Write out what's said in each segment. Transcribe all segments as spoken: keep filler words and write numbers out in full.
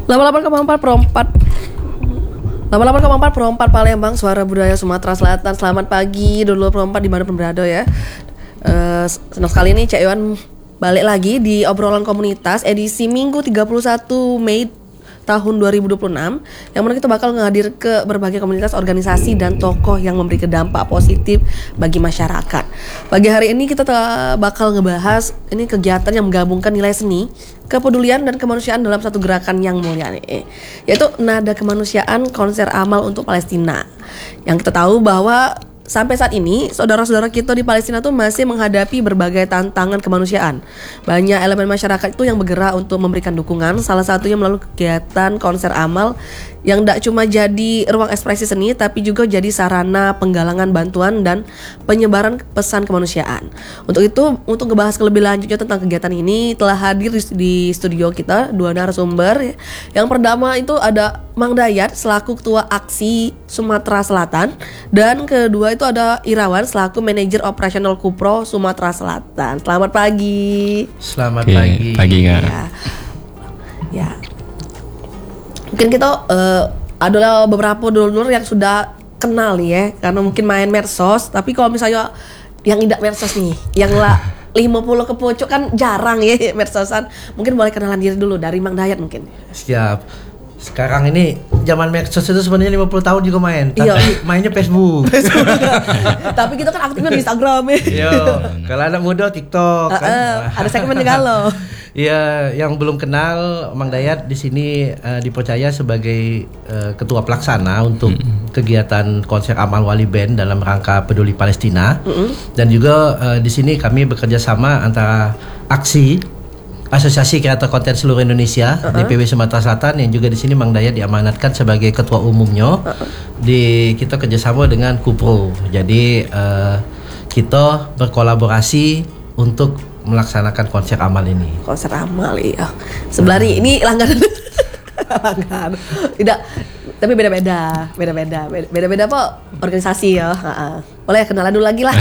delapan puluh delapan koma empat Pro empat delapan puluh delapan koma empat Pro empat Palembang, suara budaya Sumatera Selatan. Selamat pagi dulu Pro empat dimanapun berada ya. uh, Senang sekali nih Cak Iwan balik lagi di obrolan komunitas edisi Minggu tiga puluh satu Mei tahun dua ribu dua puluh enam, yang mana kita bakal ngadir ke berbagai komunitas, organisasi, dan tokoh yang memberi dampak positif bagi masyarakat. Pagi hari ini kita bakal ngebahas ini kegiatan yang menggabungkan nilai seni, kepedulian, dan kemanusiaan dalam satu gerakan yang mulia nih, yaitu Nada Kemanusiaan Konser Amal untuk Palestina. Yang kita tahu bahwa sampai saat ini, saudara-saudara kita di Palestina tuh masih menghadapi berbagai tantangan kemanusiaan. Banyak elemen masyarakat itu yang bergerak untuk memberikan dukungan, salah satunya melalui kegiatan konser amal yang tidak cuma jadi ruang ekspresi seni, tapi juga jadi sarana penggalangan bantuan dan penyebaran pesan kemanusiaan. Untuk itu, untuk ngebahas lebih lanjutnya tentang kegiatan ini, telah hadir di studio kita dua narasumber. Yang pertama itu ada Mang Dayat selaku Ketua Aksi Sumatera Selatan, dan kedua itu ada Irawan selaku Manajer Operasional Kupro Sumatera Selatan. Selamat pagi. Selamat Oke, pagi. Pagi Kak. Ya. Ya. Mungkin kita uh, adalah beberapa dulur yang sudah kenal nih ya, karena mungkin main medsos. Tapi kalau misalnya yang tidak medsos nih, yang lah lima puluh ke pucuk kan jarang ya medsosan. Mungkin boleh kenalan diri dulu dari Mang Dayat mungkin. Siap. Sekarang ini zaman medsos itu sebenarnya lima puluh tahun juga main, tapi iya. mainnya Facebook. Tapi kita kan aktifnya di Instagram ya. Yo, kalau anak muda TikTok uh, kan. Uh, ada segmen juga loh. Iya, yang belum kenal Mang Dayat di sini uh, dipercaya sebagai uh, ketua pelaksana untuk mm-hmm. kegiatan konser Amal Wali Band dalam rangka peduli Palestina. Mm-hmm. Dan juga uh, di sini kami bekerja sama antara Aksi Asosiasi Kreator Konten Seluruh Indonesia, uh-uh. D P W Sumatera Selatan, yang juga di sini Mang Dayat diamanatkan sebagai ketua umumnya. Uh-uh. Di kita kerjasama dengan Kupro. Jadi uh, kita berkolaborasi untuk melaksanakan konser amal ini. Konser amal iya. Sebelah uh. ini langganan. Langganan. Tidak, tapi beda-beda, beda-beda, beda-beda apa organisasi ya. Uh-uh. Boleh kenalan dulu lagi lah.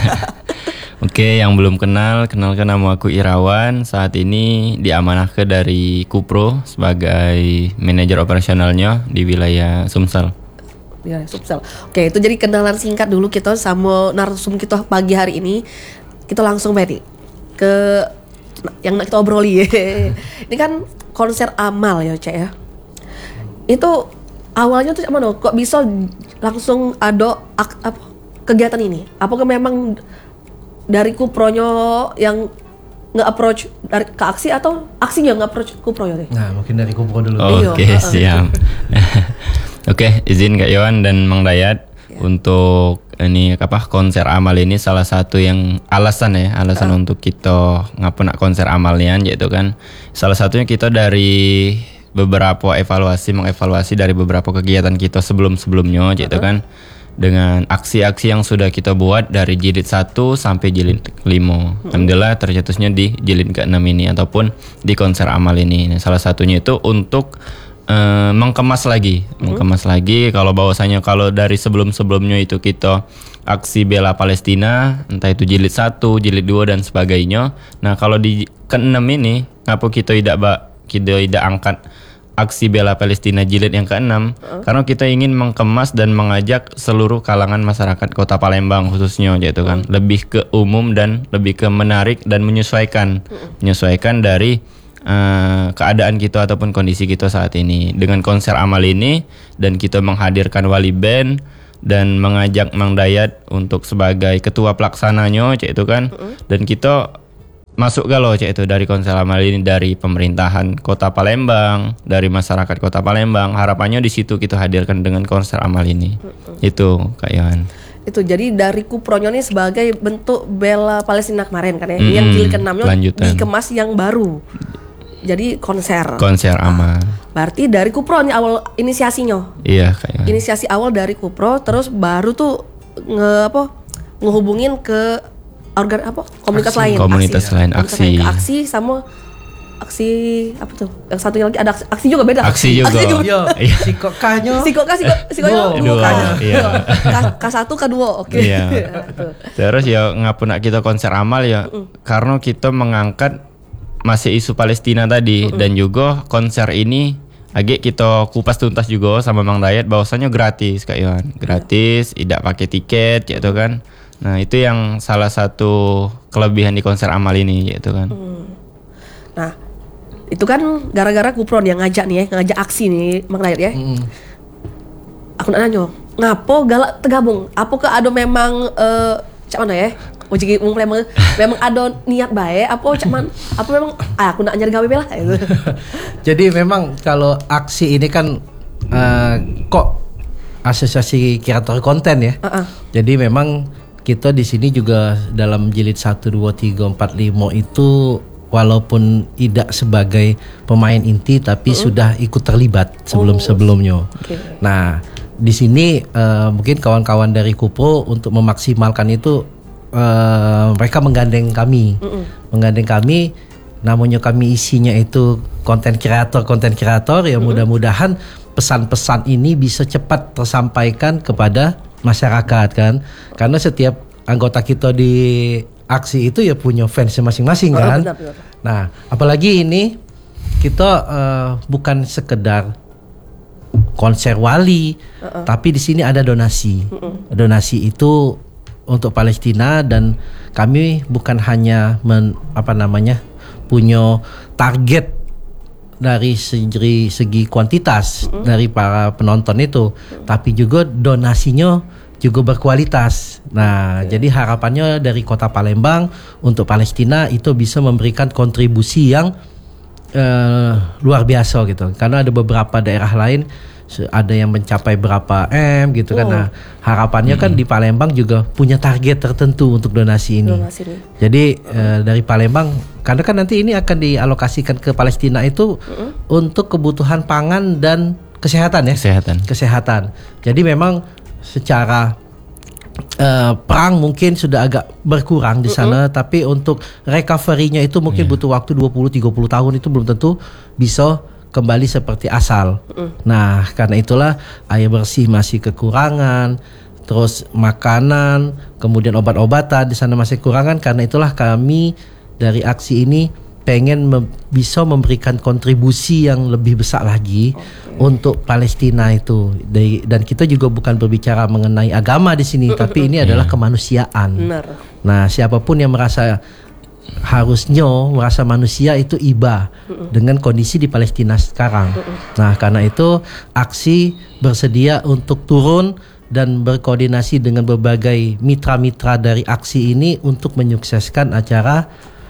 Oke, yang belum kenal, kenalkan nama aku Irawan. Saat ini diamanahkan dari Kupro sebagai manajer operasionalnya di wilayah Sumsel. Wilayah Sumsel. Oke, itu jadi kenalan singkat dulu kita sama narsum kita pagi hari ini. Kita langsung berarti ke yang kita obroli ya. Ini kan konser amal ya, Cek ya. Itu awalnya tuh mana? Kok bisa langsung ada ak- apa, kegiatan ini? Apakah memang dari Kupronya yang nge-approach dari ke Aksi, atau Aksinya nge-approach Kupro ya? Nah, mungkin dari Kupro dulu. Oke, okay, siap. Oke, okay, izin Kak Iwan dan Mang Dayat ya. Untuk ini apa konser amal ini salah satu yang alasan ya, alasan uh. untuk kita ngapa nak konser amalnya, yaitu kan salah satunya kita dari beberapa evaluasi mengevaluasi dari beberapa kegiatan kita sebelum-sebelumnya, yaitu uh-huh. kan dengan aksi-aksi yang sudah kita buat dari jilid satu sampai jilid lima. Hmm. Alhamdulillah tercetusnya di jilid keenam ini ataupun di konser amal ini. Nah, salah satunya itu untuk uh, mengkemas lagi, hmm. mengkemas lagi kalau bahwasanya kalau dari sebelum-sebelumnya itu kita aksi bela Palestina, entah itu jilid satu, jilid dua dan sebagainya. Nah, kalau di keenam ini ngapa kita tidak ba, kita tidak angkat aksi bela Palestina jilid yang keenam, uh. karena kita ingin mengkemas dan mengajak seluruh kalangan masyarakat Kota Palembang khususnya, yaitu kan uh. lebih ke umum dan lebih ke menarik dan menyesuaikan uh. menyesuaikan dari uh, keadaan kita ataupun kondisi kita saat ini dengan konser amal ini. Dan kita menghadirkan wali band dan mengajak Mang Dayat untuk sebagai ketua pelaksananya, yaitu kan uh. dan kita masuk galau cek itu dari konser amal ini dari pemerintahan Kota Palembang, dari masyarakat Kota Palembang. Harapannya di situ kita hadirkan dengan konser amal ini. Mm-hmm. Itu Kak Yohan. Itu jadi dari Kupronya ini sebagai bentuk bela Palestina kemarin kan ya, mm-hmm. yang jilid keenamnya dikemas yang baru. Jadi konser. Konser amal. Berarti dari Kupro nih awal inisiasinya. Iya Kak Yohan. Inisiasi awal dari Kupro, terus baru tuh nge apa ngehubungin ke organ apa komunitas aksi. lain komunitas aksi, lain ya. aksi Komunitas aksi sama aksi apa tuh yang satunya lagi ada aksi, aksi juga beda aksi juga yo sikokanya sikoka siko sikonya dua iya K satu K dua oke iya. Terus ya ngapa nak kita konser amal ya mm. karena kita mengangkat masih isu Palestina tadi mm-mm. dan juga konser ini Agak kita kupas tuntas juga sama Mang Dayat bahwasanya gratis Kak Yohan. Gratis, tidak pakai tiket gitu kan. Nah, itu yang salah satu kelebihan di konser amal ini gitu kan. Hmm. Nah, itu kan gara-gara Kupron yang ngajak nih ya, ngajak aksi nih Mang Dayat ya. Mm. Aku nak nanya, ngapo galak tergabung? Apakah ada memang uh, cak mana ya? Ujung memang memang ada niat baik apa cak man? Apa memang ah, aku nak nyari gawe lah gitu. Jadi memang kalau aksi ini kan uh, kok asosiasi kreator konten ya. Uh-uh. Jadi memang kita di sini juga dalam jilid satu, dua, tiga, empat, lima itu walaupun tidak sebagai pemain inti tapi uh-uh. sudah ikut terlibat sebelum-sebelumnya. Okay. Nah, di sini uh, mungkin kawan-kawan dari Kupro untuk memaksimalkan itu uh, mereka menggandeng kami, mm-mm. menggandeng kami, namanya kami isinya itu konten kreator, konten kreator yang mm-mm. mudah-mudahan pesan-pesan ini bisa cepat tersampaikan kepada masyarakat kan, karena setiap anggota kita di aksi itu ya punya fans masing-masing kan. Oh, benar, benar. Nah, apalagi ini kita uh, bukan sekedar konser wali, uh-uh. tapi di sini ada donasi. Uh-uh. Donasi itu untuk Palestina dan kami bukan hanya men, apa namanya punya target dari segi segi kuantitas uh-uh. dari para penonton itu, uh-uh. tapi juga donasinya juga berkualitas. Nah, okay. jadi harapannya dari Kota Palembang untuk Palestina itu bisa memberikan kontribusi yang Uh, luar biasa gitu, karena ada beberapa daerah lain ada yang mencapai berapa M gitu oh. kan. Nah, harapannya hmm. kan di Palembang juga punya target tertentu untuk donasi ini. Donasi ini. Jadi uh, dari Palembang, karena kan nanti ini akan dialokasikan ke Palestina itu uh-uh. untuk kebutuhan pangan dan kesehatan ya. Kesehatan. Kesehatan. Jadi memang secara Uh, perang mungkin sudah agak berkurang di sana, uh-uh. tapi untuk recovery-nya itu mungkin yeah. butuh waktu dua puluh tiga puluh tahun, itu belum tentu bisa kembali seperti asal. Uh-uh. Nah, karena itulah air bersih masih kekurangan, terus makanan, kemudian obat-obatan di sana masih kekurangan. Karena itulah kami dari aksi ini pengen me- bisa memberikan kontribusi yang lebih besar lagi okay. untuk Palestina itu. Dan kita juga bukan berbicara mengenai agama di sini, tapi ini adalah kemanusiaan. Benar. Nah, siapapun yang merasa harusnya merasa manusia itu iba uh-uh. dengan kondisi di Palestina sekarang. Uh-uh. Nah, karena itu aksi bersedia untuk turun dan berkoordinasi dengan berbagai mitra-mitra dari aksi ini untuk menyukseskan acara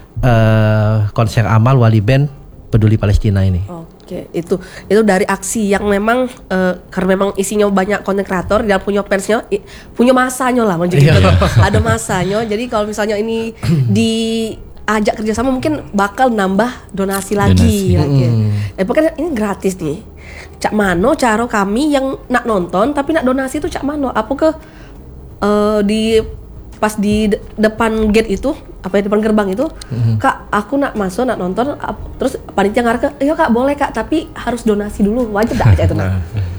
Uh, konser amal Wali Band Peduli Palestina ini. Oke, itu itu dari aksi yang memang uh, karena memang isinya banyak konten kreator dan punya fansnya, punya masanya lah, gitu. Ada masanya. Jadi kalau misalnya ini diajak kerjasama mungkin bakal nambah donasi lagi. donasi. lagi. Hmm. Eh, pokoknya ini gratis nih. Cak mano cara kami yang nak nonton tapi nak donasi itu cak mano? Apa ke uh, di pas di de- depan gate itu, apa ya, depan gerbang itu, mm-hmm. Kak, aku nak masuk, nak nonton, ap- terus panitia ngarep, iya Kak, boleh Kak, tapi harus donasi dulu, wajib dah aja itu nak.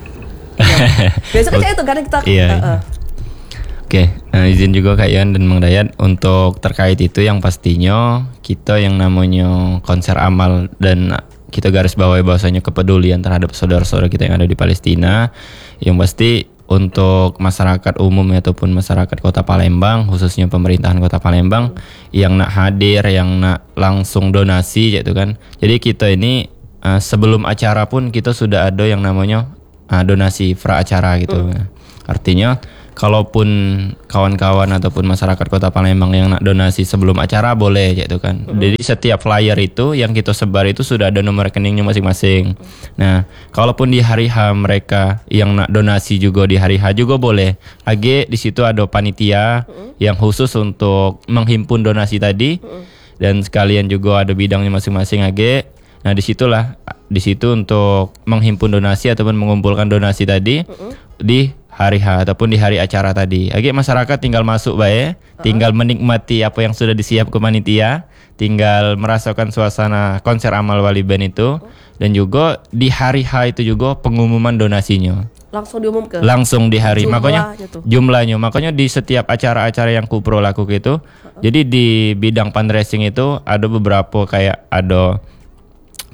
Ya. Biasa kan itu karena kita. Iya. Uh, uh. Oke, nah, izin juga Kak Yan dan Mang Dayat untuk terkait itu yang pastinya kita yang namanya konser amal dan kita garis bawahi bahwasanya kepedulian terhadap saudara-saudara kita yang ada di Palestina, yang pasti untuk masyarakat umum ataupun masyarakat Kota Palembang, khususnya pemerintahan Kota Palembang hmm. yang nak hadir, yang nak langsung donasi gitu kan. Jadi kita ini uh, sebelum acara pun kita sudah ada yang namanya uh, donasi pra acara gitu. Hmm. Artinya kalaupun kawan-kawan ataupun masyarakat Kota Palembang yang nak donasi sebelum acara boleh gitu kan. Hmm. Jadi setiap flyer itu yang kita sebar itu sudah ada nomor rekeningnya masing-masing. Nah, kalaupun di hari H mereka yang nak donasi juga di hari H juga boleh. Age di situ ada panitia hmm. yang khusus untuk menghimpun donasi tadi. Hmm. Dan sekalian juga ada bidangnya masing-masing Age. Nah, disitulah di situ untuk menghimpun donasi ataupun mengumpulkan donasi tadi hmm. di hari H ataupun di hari acara tadi. Agak masyarakat tinggal masuk bae, uh-huh. tinggal menikmati apa yang sudah disiap ke panitia, tinggal merasakan suasana konser amal Wali Band itu, uh-huh. dan juga di hari H itu juga pengumuman donasinya. Langsung diumumkan. Langsung di hari, jumlahnya makanya tuh. jumlahnya, makanya di setiap acara-acara yang Kupro lakukan itu, uh-huh. jadi di bidang fundraising itu ada beberapa kayak ada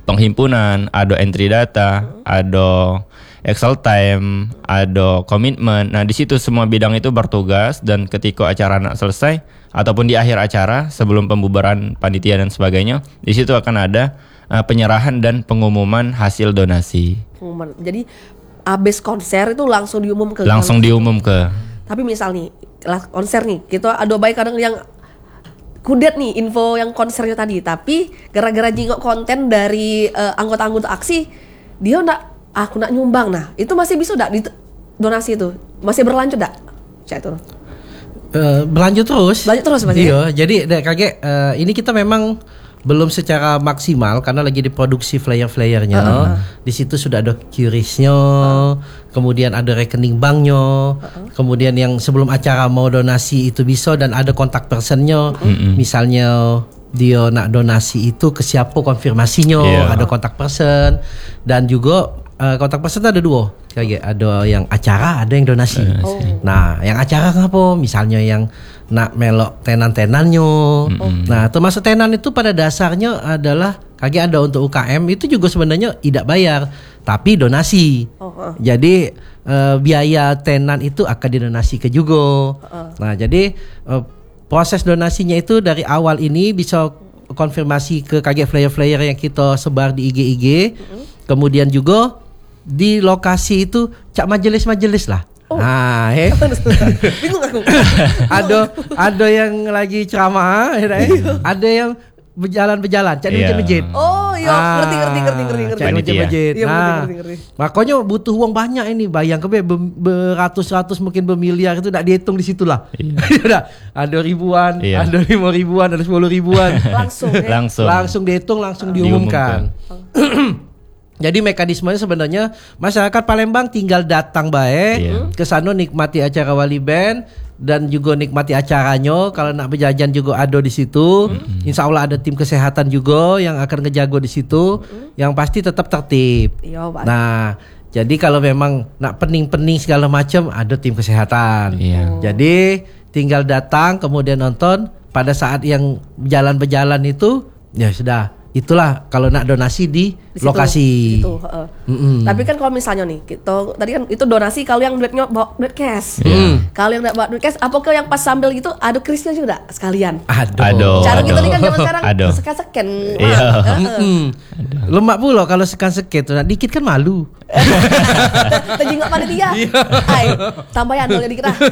penghimpunan, ada entry data, ada Excel time, ada komitmen. Nah, di situ semua bidang itu bertugas dan ketika acara nak selesai ataupun di akhir acara sebelum pembubaran panitia dan sebagainya, di situ akan ada uh, penyerahan dan pengumuman hasil donasi. Pengumuman. Jadi abis konser itu langsung diumum ke Langsung diumum ke. Tapi misal nih, lah konser nih, kita ada baik kadang yang kudet nih info yang konsernya tadi, tapi gara-gara jingok konten dari uh, anggota-anggota aksi, dia ndak aku nak nyumbang. Nah, itu masih bisa ndak di donasi itu? Masih berlanjut ndak? Cak itu. Uh, berlanjut terus. Berlanjut terus masih. Iya, jadi dek kakek uh, ini kita memang belum secara maksimal karena lagi diproduksi flyer-flyernya. Uh-huh. Di situ sudah ada Q R I S-nya, uh-huh. kemudian ada rekening banknya, uh-huh. kemudian yang sebelum acara mau donasi itu bisa dan ada kontak personnya. Uh-huh. Misalnya dia nak donasi itu ke siapa konfirmasinya, yeah. ada kontak person dan juga uh, kontak person ada dua. Kayak ada yang acara, ada yang donasi. Oh. Nah, yang acara ngapa? Misalnya yang nak melok tenan-tenannya. Mm-hmm. Nah, termasuk tenan itu pada dasarnya adalah kayak ada untuk U K M itu juga sebenarnya tidak bayar, tapi donasi. Oh, uh. Jadi uh, biaya tenan itu akan didonasi ke juga. Uh. Nah, jadi uh, proses donasinya itu dari awal ini bisa konfirmasi ke K G flyer-flyer yang kita sebar di I G I G. Mm-hmm. Kemudian juga di lokasi itu cak majelis-majelis lah. Oh. Nah, eh. Bingung aku. ada ada yang lagi ceramah, eh. ada yang berjalan-berjalan, cak yeah. masjid-masjid. Oh, iya, ah, ngerti ngerti ngerti ngerti ngerti. Cak masjid-masjid. Iya, nah, ngerti, ngerti, ngerti. Makanya butuh uang banyak ini, bayang ke beratus-ratus mungkin bermiliar itu enggak dihitung di situlah. Yeah. ada ribuan, yeah. ada lima ribuan, ada sepuluh ribuan. langsung, ya? langsung. Langsung dihitung, langsung diumumkan. diumumkan. Jadi mekanismenya sebenarnya masyarakat Palembang tinggal datang baik yeah. ke sana nikmati acara Wali Band dan juga nikmati acaranya. Kalau nak berjajan juga ada di situ. Mm-hmm. Insya Allah ada tim kesehatan juga yang akan ngejago di situ. Mm-hmm. Yang pasti tetap tertib. Yo, nah, jadi kalau memang nak pening-pening segala macam ada tim kesehatan. Yeah. Oh. Jadi tinggal datang kemudian nonton. Pada saat yang berjalan-berjalan itu ya sudah. Itulah kalau nak donasi di, di situ, lokasi. Gitu, uh. Tapi kan kalau misalnya nih, kita tadi kan itu donasi kalau yang duitnya bawa duit cash. Yeah. Kalau yang enggak bawa duit cash, apakah yang pas sambil gitu ada krisnya juga sekalian? Aduh. Cara kita nih kan zaman sekarang sekan-sekan. Iya. Lemak pula kalau sekan-seken tuh, nah, dikit kan malu. Terjingok panitia. Ay, tambahan dong dikit ah.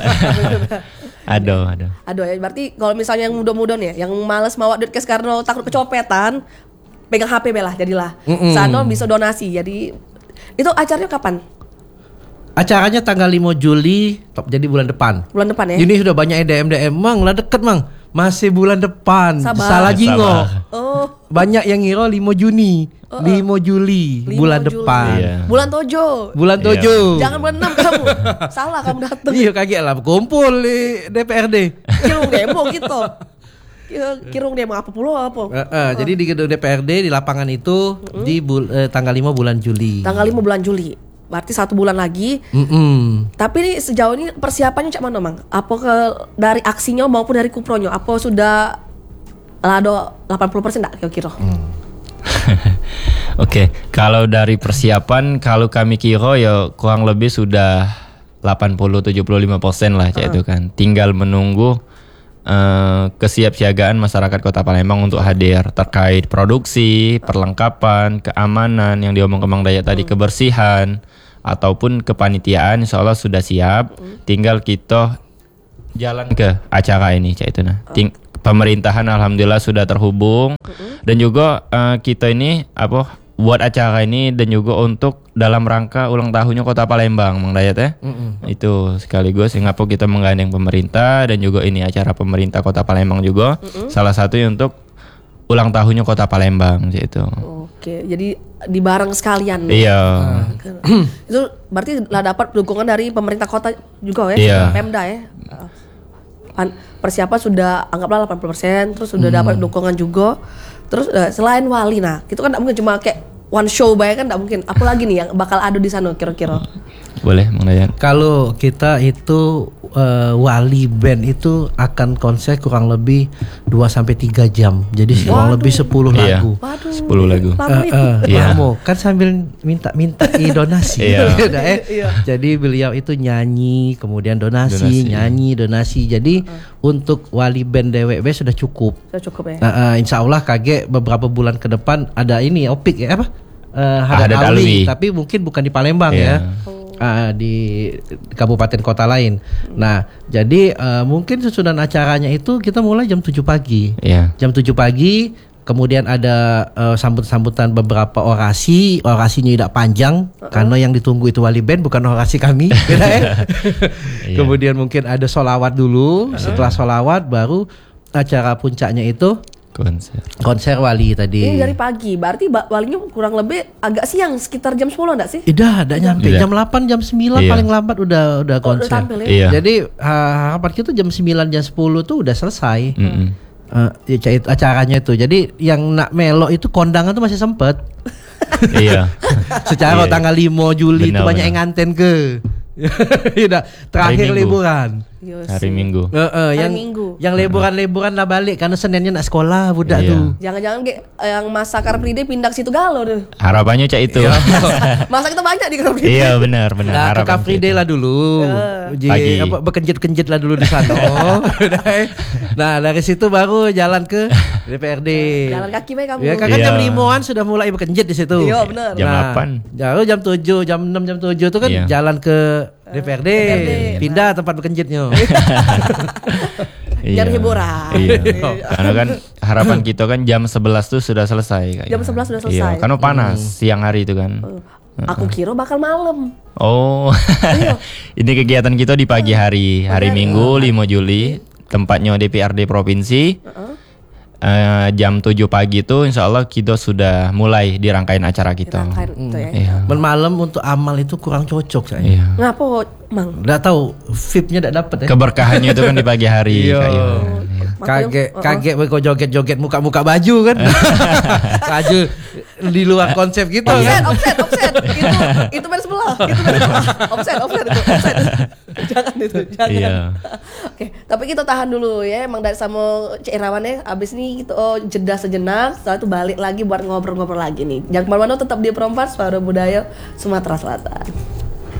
Aduh, aduh. Aduh ya, berarti kalau misalnya yang muda-muda nih ya, yang malas bawa duit cash karena takut kecopetan, pegang H P belah jadilah. Mm-mm. Sana bisa donasi. Jadi itu acaranya kapan? Acaranya tanggal lima Juli, jadi bulan depan. Bulan depan ya. Ini sudah banyak D M D M, Mang, lah deket, Mang. Masih bulan depan. Sabar. Salah jingo. Oh. Banyak yang ngira lima Juni. Oh, oh. lima Juli bulan Juli. Depan. Iya. Bulan Tojo. Bulan Tojo. Jangan bulan enam kamu. Salah kamu datang. Iya kaget lah kumpul di D P R D. Kirung demo gitu. Kirung demo apa pula apa? Uh, uh, uh. Jadi di gedung D P R D di lapangan itu mm-hmm. di bul- uh, tanggal lima bulan Juli. Tanggal lima bulan Juli. Berarti satu bulan lagi. Mm-mm. Tapi nih sejauh ini persiapannya cak mana, Mang? Apa ke dari aksinya maupun dari kupronya? Apa sudah lado delapan puluh persen enggak kira-kira? Hmm. Oke, okay. Kalau dari persiapan kalau kami kira ya kurang lebih sudah delapan puluh sampai tujuh puluh lima persen lah cak uh. itu kan. Tinggal menunggu uh, kesiapsiagaan masyarakat Kota Palembang untuk hadir terkait produksi, perlengkapan, keamanan yang diomong ke Mang Dayat tadi, uh. kebersihan ataupun kepanitiaan insyaallah sudah siap. Uh. Tinggal kita jalan ke acara ini cak itu nah. Ting- Pemerintahan alhamdulillah sudah terhubung uh-uh. dan juga uh, kita ini apa buat acara ini dan juga untuk dalam rangka ulang tahunnya Kota Palembang, Mang Dayat ya. Uh-uh. Itu sekaligus ngapa kita menggandeng pemerintah dan juga ini acara pemerintah Kota Palembang juga uh-uh. salah satunya untuk ulang tahunnya Kota Palembang gitu. Oke, jadi dibareng sekalian. Iya. Nah, itu berarti lah dapat dukungan dari pemerintah kota juga ya, iya. Pemda ya. Persiapan sudah anggaplah delapan puluh persen, terus sudah hmm. dapat dukungan juga. Terus uh, selain Wali, nah itu kan tidak mungkin cuma kayak one show baik kan, tidak mungkin. Apalagi nih yang bakal ada di sana kira-kira? Boleh, Mang Dayat. Kalau kita itu uh, Wali Band itu akan konser kurang lebih dua sampai tiga jam. Jadi kurang lebih sepuluh Iya. lagu. Waduh. sepuluh lagu. Lama itu. Uh, uh, Iya. lama. Kan sambil minta-minta i donasi. Iya. Udah, eh. Jadi beliau itu nyanyi, kemudian donasi, Donasi. nyanyi, donasi. Jadi untuk Wali Band D W B sudah cukup. Sudah cukup ya. Uh, uh, insya Allah kaget beberapa bulan ke depan ada ini opik ya apa? Uh, Hadat Hadat Alwi. Alwi, tapi mungkin bukan di Palembang Iya. ya. Uh, di kabupaten kota lain. Nah, jadi uh, mungkin susunan acaranya itu kita mulai jam tujuh pagi. Iya. Jam tujuh pagi, kemudian ada uh, sambut-sambutan beberapa orasi. Orasinya tidak panjang karena yang ditunggu itu Wali Band, bukan orasi kami. Beda ya? Iya. Kemudian mungkin ada solawat dulu. Setelah solawat baru acara puncaknya itu Konser. konser Wali tadi. Ini dari pagi, berarti ba- walinya kurang lebih agak siang, sekitar jam sepuluh enggak sih? Udah, udah nyampe Udah. jam delapan, jam sembilan Iya. paling lambat udah udah Oh, udah konser. tampil ya? Iya. Jadi ha- harapan kita jam sembilan jam sepuluh tuh udah selesai. Mm-mm. Eh, ya, itu acaranya itu. Jadi yang nak melo itu kondangan tuh masih sempet. Iya. Secara Iya, tanggal lima Juli itu Benar, banyak benar. yang nganten ke. Udah terakhir Minggu. liburan. Iya Hari sih. Minggu. Eh, eh, yang Minggu. yang liburan-liburan lah balik karena Seninnya nak sekolah budak Iya. tuh. Jangan-jangan kayak yang masa Car Free Day pindah ke situ galau deh. Harapannya cak itu. Masa kita banyak di Car Free Day. Iya benar benar. Nah, ke Harapan Car Free kita. Day lah dulu. Ji, Pagi. apa bekenjit-kenjit lah dulu di sana. Udah, eh. Nah, dari situ baru jalan ke D P R D. Jalan kaki baik kamu. Ya kan kan Iya. jam limaan sudah mulai bekenjit di situ. Iya, benar. Jam delapan. Baru jam tujuh, jam enam, jam tujuh itu kan Iya. jalan ke D P R D, D P R D. pindah tempat bekenjitnya. Nyari hiburan. Iya. Karena kan harapan kita kan jam sebelas tuh sudah selesai kayaknya. Jam sebelas sudah Iya, selesai. karena panas siang hari itu kan. Aku kira bakal malam. Oh. Ini kegiatan kita di pagi hari, hari Minggu lima Juli, tempatnya D P R D provinsi. Eh, jam tujuh pagi itu insya Allah kita sudah mulai di rangkaian acara kita. Rangkaian itu ya. Iya. Men malam untuk amal itu kurang cocok saya. Iya. Ngapa, Mang? Enggak tahu V I P-nya enggak dapat ya. Keberkahannya itu kan di pagi hari. Iya. Kak Iwan. Kaget, kaget kok joget-joget muka-muka baju kan. Baju di luar konsep gitu Offset, kan. offset, offset. Itu itu band sebelah. Itu band sebelah. Offset, offset itu, offset. Jangan itu, jangan. Iya. Oke, tapi kita tahan dulu ya, Mang Dayat sama Cik Irawan ya. Abis ini kita oh, jeda sejenak, setelah itu balik lagi buat ngobrol-ngobrol lagi nih. Jangan kemana-mana, tetap di Perempat Suara Budaya Sumatera Selatan.